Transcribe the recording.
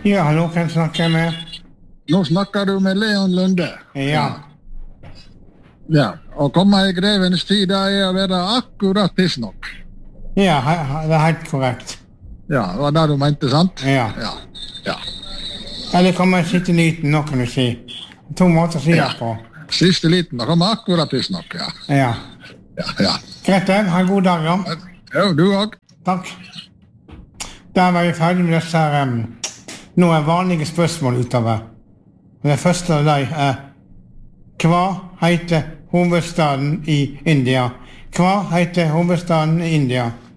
Ja, hallo, hvem snakker jeg med? Nå snakker du med Leon Lunde. Ja. Ja, å komme i grevens tid, det er å være akkurat tidsnok. Ja, det er helt korrekt. Ja, det var det du mente, sant? Ja. Ja. Eller kommer sitte liten nå, kan du si. 2 måter å si det på. Siste liten, da kommer akkurat tidsnok, ja. Ja. Ja. Greit, ha en god dag, ja. Ja, du også. Takk. Da var vi ferdig med disse her, nå er vanlige spørsmål utover. Det første av dem er, hva heter hovedstaden i India? Hva heter hovedstaden i India?